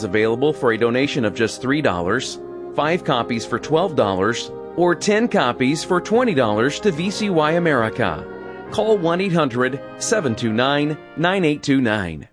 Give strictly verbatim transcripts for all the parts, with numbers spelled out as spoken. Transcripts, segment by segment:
is available for a donation of just three dollars, five copies for twelve dollars, or ten copies for twenty dollars to V C Y America. Call one eight hundred, seven two nine, nine eight two nine.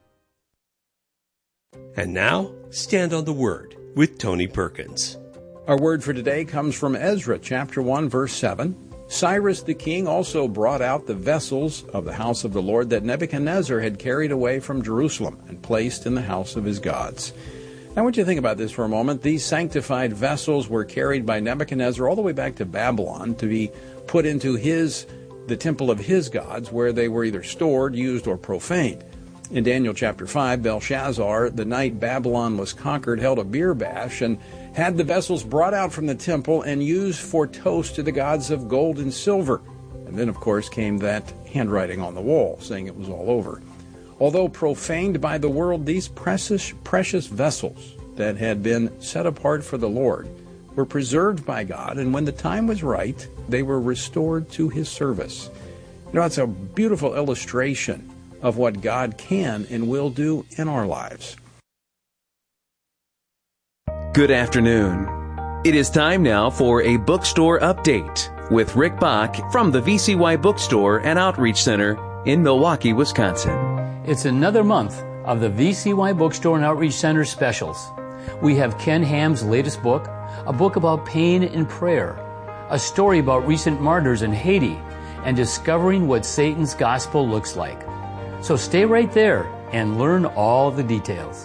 And now, Stand on the Word with Tony Perkins. Our word for today comes from Ezra chapter one, verse seven. Cyrus the king also brought out the vessels of the house of the Lord that Nebuchadnezzar had carried away from Jerusalem and placed in the house of his gods. Now, I want you to think about this for a moment. These sanctified vessels were carried by Nebuchadnezzar all the way back to Babylon to be put into his, the temple of his gods, where they were either stored, used, or profaned. In Daniel chapter five, Belshazzar, the night Babylon was conquered, held a beer bash and had the vessels brought out from the temple and used for toast to the gods of gold and silver. And then, of course, came that handwriting on the wall saying it was all over. Although profaned by the world, these precious, precious vessels that had been set apart for the Lord were preserved by God, and when the time was right, they were restored to his service. You know, it's a beautiful illustration of what God can and will do in our lives. Good afternoon. It is time now for a bookstore update with Rick Bach from the V C Y Bookstore and Outreach Center in Milwaukee, Wisconsin. It's another month of the V C Y Bookstore and Outreach Center specials. We have Ken Ham's latest book, a book about pain and prayer, a story about recent martyrs in Haiti, and discovering what Satan's gospel looks like. So stay right there and learn all the details.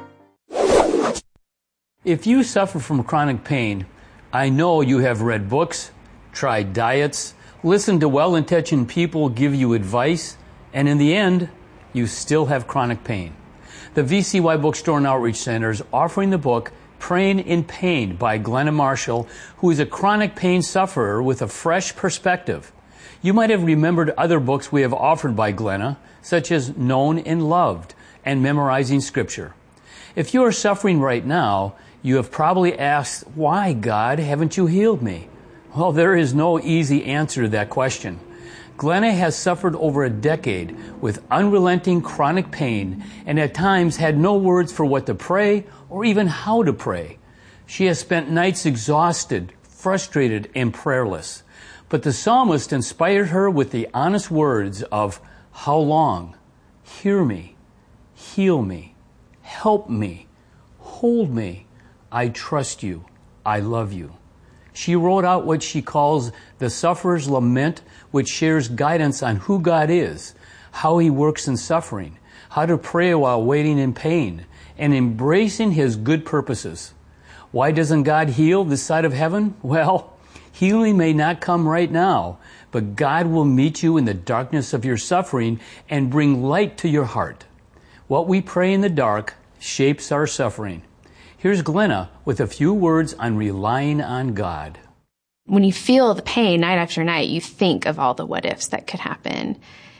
If you suffer from chronic pain, I know you have read books, tried diets, listened to well-intentioned people give you advice, and in the end, you still have chronic pain. The V C Y Bookstore and Outreach Center is offering the book Praying in Pain by Glenna Marshall, who is a chronic pain sufferer with a fresh perspective. You might have remembered other books we have offered by Glenna, such as Known and Loved and Memorizing Scripture. If you are suffering right now, you have probably asked, why, God, haven't you healed me? Well, there is no easy answer to that question. Glenna has suffered over a decade with unrelenting chronic pain and at times had no words for what to pray or even how to pray. She has spent nights exhausted, frustrated, and prayerless. But the psalmist inspired her with the honest words of, how long? Hear me, heal me, help me, hold me. I trust you. I love you. She wrote out what she calls the Sufferer's Lament, which shares guidance on who God is, how he works in suffering, how to pray while waiting in pain, and embracing his good purposes. Why doesn't God heal this side of heaven? Well, healing may not come right now, but God will meet you in the darkness of your suffering and bring light to your heart. What we pray in the dark shapes our suffering. Here's Glenna with a few words on relying on God. When you feel the pain night after night, you think of all the what ifs that could happen.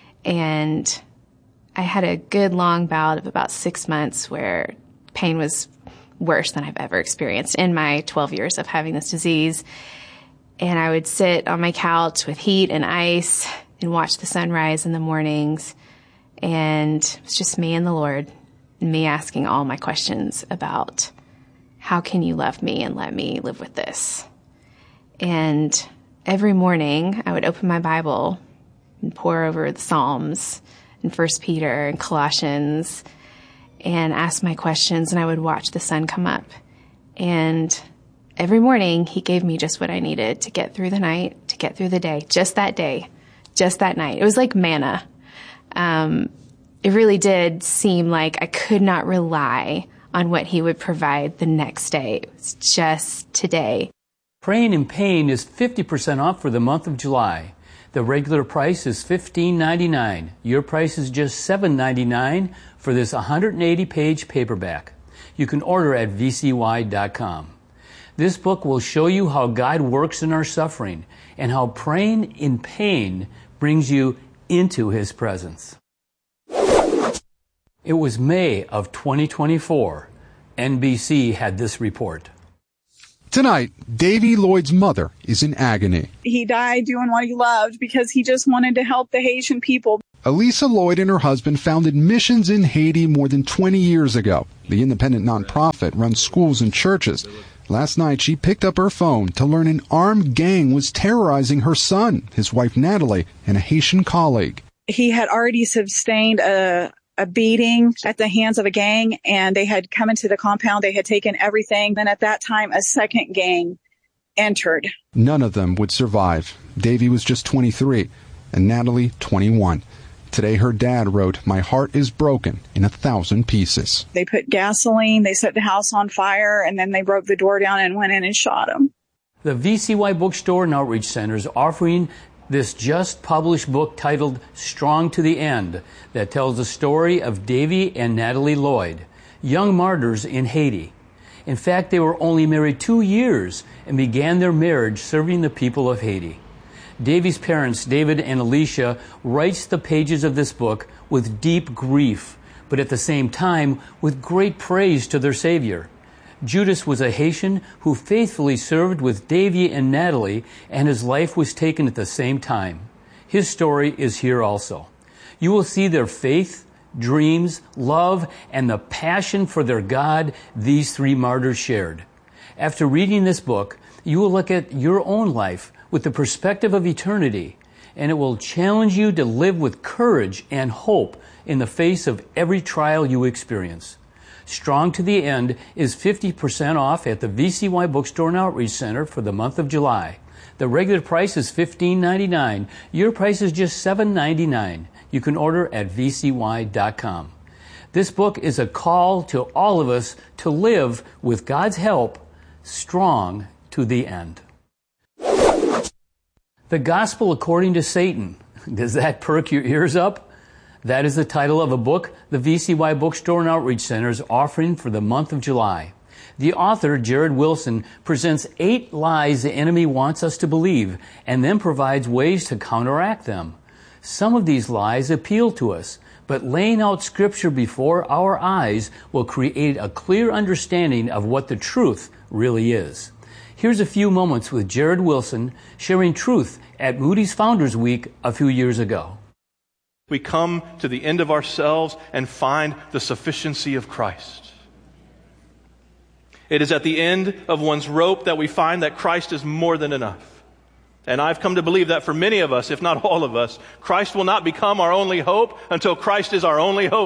And I had a good long bout of about six months where pain was worse than I've ever experienced in my twelve years of having this disease. And I would sit on my couch with heat and ice and watch the sunrise in the mornings. And it was just me and the Lord, and me asking all my questions about, how can you love me and let me live with this? And every morning I would open my Bible and pore over the Psalms and First Peter and Colossians and ask my questions, and I would watch the sun come up. And every morning he gave me just what I needed to get through the night, to get through the day, just that day, just that night. It was like manna. Um, it really did seem like I could not rely on what he would provide the next day. It's just today. Praying in Pain is fifty percent off for the month of July. The regular price is fifteen ninety-nine. Your price is just seven ninety-nine for this one hundred eighty page paperback. You can order at v c y dot com. This book will show you how God works in our suffering and how praying in pain brings you into his presence. It was May of twenty twenty-four. N B C had this report. Tonight, Davy Lloyd's mother is in agony. He died doing what he loved because he just wanted to help the Haitian people. Elisa Lloyd and her husband founded Missions in Haiti more than twenty years ago. The independent nonprofit runs schools and churches. Last night, she picked up her phone to learn an armed gang was terrorizing her son, his wife Natalie, and a Haitian colleague. He had already sustained a, a beating at the hands of a gang, and they had come into the compound. They had taken everything. Then at that time, a second gang entered. None of them would survive. Davy was just twenty-three, and Natalie twenty-one. Today, her dad wrote, "My heart is broken in a thousand pieces." They put gasoline, they set the house on fire, and then they broke the door down and went in and shot him. The V C Y Bookstore and Outreach Center is offering this just published book titled Strong to the End that tells the story of Davy and Natalie Lloyd, young martyrs in Haiti. In fact, they were only married two years and began their marriage serving the people of Haiti. Davy's parents, David and Alicia, writes the pages of this book with deep grief, but at the same time with great praise to their Savior. Judas was a Haitian who faithfully served with Davy and Natalie, and his life was taken at the same time. His story is here also. You will see their faith, dreams, love, and the passion for their God these three martyrs shared. After reading this book, you will look at your own life with the perspective of eternity, and it will challenge you to live with courage and hope in the face of every trial you experience. Strong to the End is fifty percent off at the V C Y Bookstore and Outreach Center for the month of July. The regular price is fifteen ninety-nine. Your price is just seven ninety-nine. You can order at v c y dot com. This book is a call to all of us to live, with God's help, strong to the end. The Gospel According to Satan. Does that perk your ears up? That is the title of a book the V C Y Bookstore and Outreach Center is offering for the month of July. The author, Jared Wilson, presents eight lies the enemy wants us to believe and then provides ways to counteract them. Some of these lies appeal to us, but laying out Scripture before our eyes will create a clear understanding of what the truth really is. Here's a few moments with Jared Wilson sharing truth at Moody's Founders Week a few years ago. We come to the end of ourselves and find the sufficiency of Christ. It is at the end of one's rope that we find that Christ is more than enough. And I've come to believe that for many of us, if not all of us, Christ will not become our only hope until Christ is our only hope.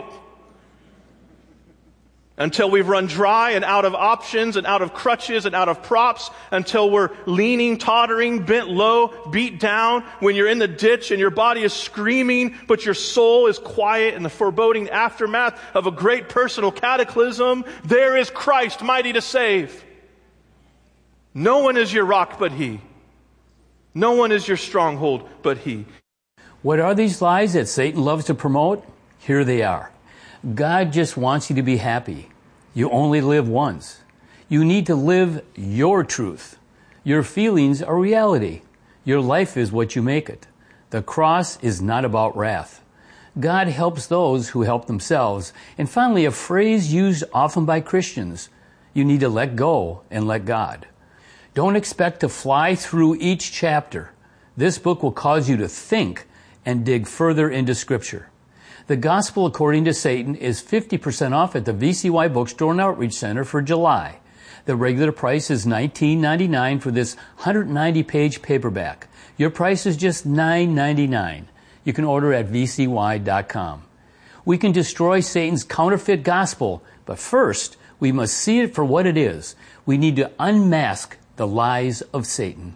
Until we've run dry and out of options and out of crutches and out of props, until we're leaning, tottering, bent low, beat down, when you're in the ditch and your body is screaming, but your soul is quiet in the foreboding aftermath of a great personal cataclysm. There is Christ, mighty to save. No one is your rock but He. No one is your stronghold but He. What are these lies that Satan loves to promote? Here they are. God just wants you to be happy. You only live once. You need to live your truth. Your feelings are reality. Your life is what you make it. The cross is not about wrath. God helps those who help themselves. And finally, a phrase used often by Christians: you need to let go and let God. Don't expect to fly through each chapter. This book will cause you to think and dig further into Scripture. The Gospel According to Satan is fifty percent off at the V C Y Bookstore and Outreach Center for July. The regular price is nineteen ninety-nine for this one hundred ninety page paperback. Your price is just nine ninety-nine. You can order at v c y dot com. We can destroy Satan's counterfeit gospel, but first, we must see it for what it is. We need to unmask the lies of Satan.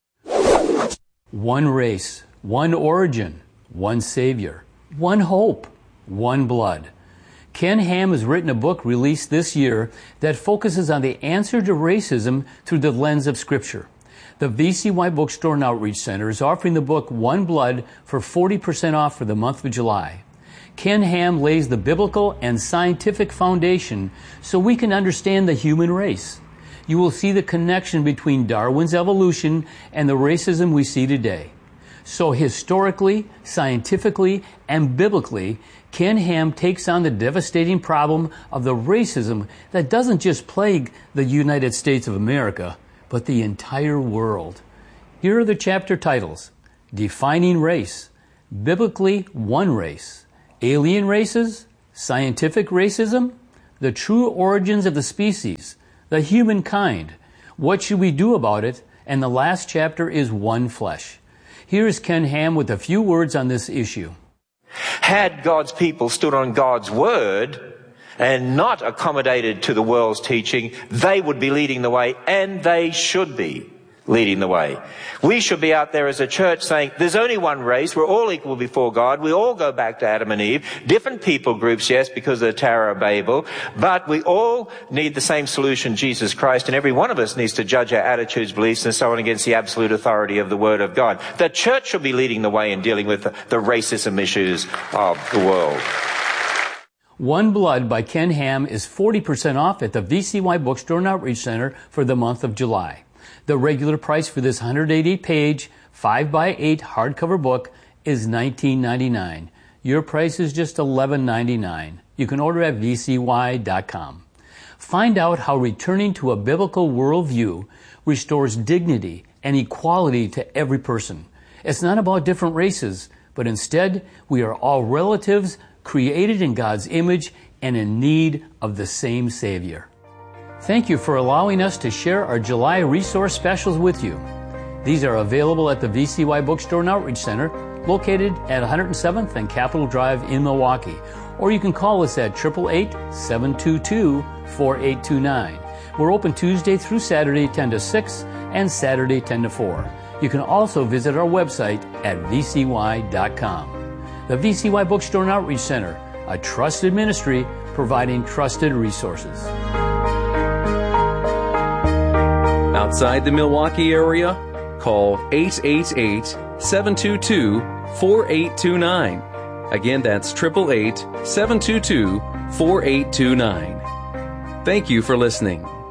One race, one origin, one Savior, one hope, one blood. Ken Ham has written a book released this year that focuses on the answer to racism through the lens of Scripture. The V C Y Bookstore and Outreach Center is offering the book One Blood for forty percent off for the month of July. Ken Ham lays the biblical and scientific foundation so we can understand the human race. You will see the connection between Darwin's evolution and the racism we see today. So historically, scientifically, and biblically, Ken Ham takes on the devastating problem of the racism that doesn't just plague the United States of America, but the entire world. Here are the chapter titles: Defining Race, Biblically, one race. Alien races, scientific racism, the true origins of the species, the humankind. What should we do about it? And the last chapter is one flesh. Here's Ken Ham with a few words on this issue. Had God's people stood on God's word and not accommodated to the world's teaching, they would be leading the way, and they should be leading the way. We should be out there as a church saying, there's only one race, we're all equal before God, we all go back to Adam and Eve, different people groups, yes, because of the Tower of Babel, but we all need the same solution, Jesus Christ, and every one of us needs to judge our attitudes, beliefs, and so on against the absolute authority of the Word of God. The church should be leading the way in dealing with the, the racism issues of the world. One Blood by Ken Ham is forty percent off at the V C Y Bookstore and Outreach Center for the month of July. The regular price for this one hundred eighty page, five by eight hardcover book is nineteen ninety-nine. Your price is just eleven ninety-nine. You can order at V C Y dot com. Find out how returning to a biblical worldview restores dignity and equality to every person. It's not about different races, but instead we are all relatives created in God's image and in need of the same Savior. Thank you for allowing us to share our July resource specials with you. These are available at the V C Y Bookstore and Outreach Center, located at one hundred seventh and Capitol Drive in Milwaukee. Or you can call us at eight eight eight, seven two two, four eight two nine. We're open Tuesday through Saturday ten to six and Saturday ten to four. You can also visit our website at V C Y dot com. The V C Y Bookstore and Outreach Center, a trusted ministry providing trusted resources. Outside the Milwaukee area, call eight eight eight, seven two two, four eight two nine. Again, that's eight eight eight, seven two two, four eight two nine. Thank you for listening.